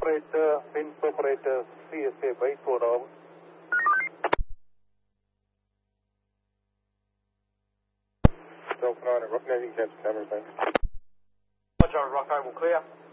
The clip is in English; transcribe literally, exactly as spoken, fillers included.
operator, Pins operator, C S A by four hours. Open on it, Rook Navy, catch camera, thanks. Roger, Rock, I will clear.